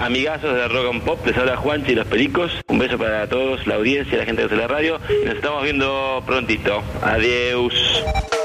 amigazos de Rock and Pop, les habla Juanchi y los Pericos. Un beso para todos, la audiencia, la gente que hace la radio. Y nos estamos viendo prontito. Adiós.